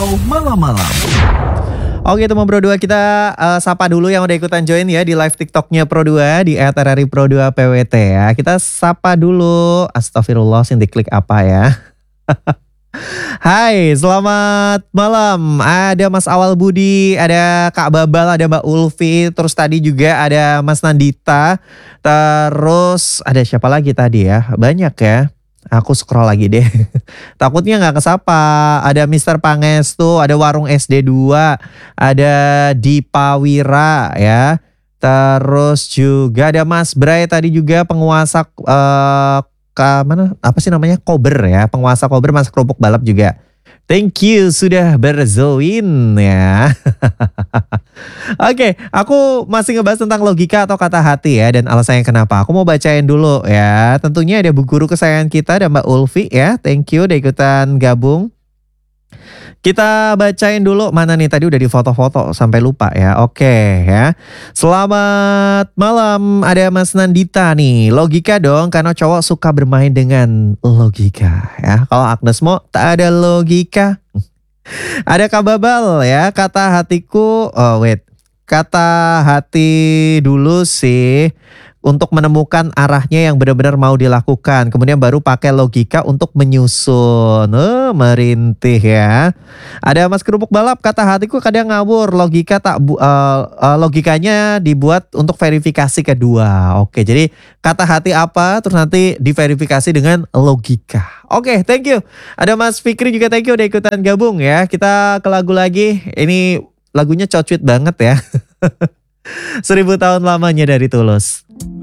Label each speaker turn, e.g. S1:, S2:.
S1: Galau Malam-Malam.
S2: Oke teman Pro2, kita sapa dulu yang udah ikutan join ya di live TikToknya Pro2 di @RRI_Pro2PWT ya. Kita sapa dulu. Astagfirullah, sih diklik apa ya? Hai, selamat malam. Ada Mas Awal Budi, ada Kak Babal, ada Mbak Ulfi, terus tadi juga ada Mas Nandita, terus ada siapa lagi tadi ya? Banyak ya. Aku scroll lagi deh. Takutnya nggak kesapa. Ada Mister Pangestu, ada Warung SD 2, ada Dipa Wira ya. Terus juga ada Mas Bray tadi juga penguasa mana apa sih namanya? Kober ya. Penguasa Kober, Mas Kerupuk Balap juga. Thank you sudah berjoin ya. Oke, aku masih ngebahas tentang logika atau kata hati ya dan alasannya kenapa. Aku mau bacain dulu ya. Tentunya ada bu guru kesayangan kita, ada Mbak Ulfi ya. Thank you udah ikutan gabung. Kita bacain dulu mana nih, tadi udah di foto-foto sampai lupa ya. Oke ya. Selamat malam, ada Mas Nandita nih. Logika dong karena cowok suka bermain dengan logika ya. Kalau Agnes mau tak ada logika. Ada Kak Babal ya, kata hatiku, kata hati dulu sih untuk menemukan arahnya yang benar-benar mau dilakukan. Kemudian baru pakai logika untuk menyusun. Merintih ya. Ada Mas Kerupuk Balap, kata hatiku kadang ngawur. Logikanya dibuat untuk verifikasi kedua. Oke, jadi kata hati apa, terus nanti diverifikasi dengan logika. Oke, thank you. Ada Mas Fikri juga, thank you udah ikutan gabung ya. Kita ke lagu lagi. Ini lagunya cocuit banget ya. 1000 tahun lamanya dari Tulus.